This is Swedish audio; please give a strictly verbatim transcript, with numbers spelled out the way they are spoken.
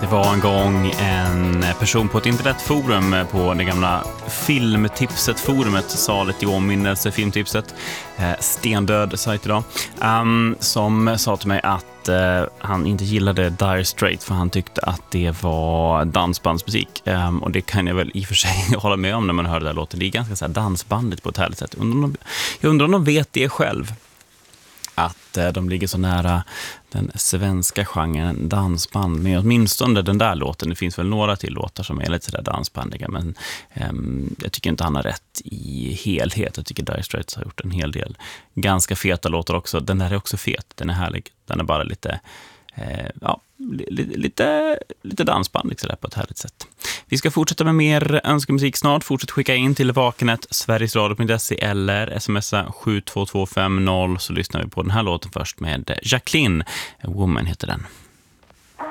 Det var en gång en person på ett internetforum på det gamla filmtipset-forumet, saligt i åminnelse, filmtipset, stendöd sajt idag, um, som sa till mig att uh, han inte gillade Dire Straits för han tyckte att det var dansbandsmusik. Um, och det kan jag väl i och för sig hålla med om när man hör det där låten. Det är ganska så här dansbandigt på ett härligt sätt. Jag undrar om de, jag undrar om de vet det själv. Att eh, de ligger så nära den svenska genren dansband. Men åtminstone den där låten. Det finns väl några till låtar som är lite sådär dansbandiga. Men eh, jag tycker inte han har rätt i helhet. Jag tycker Dire Straits har gjort en hel del ganska feta låtar också. Den där är också fet. Den är härlig. Den är bara lite... Eh, ja, lite, lite, lite dansband sådär på ett härligt sätt. Vi ska fortsätta med mer önskemusik snart. Fortsätt skicka in till vakenet sverigesradio punkt se eller smsa sju två två fem noll så lyssnar vi på den här låten först med Jacqueline. A Woman heter den.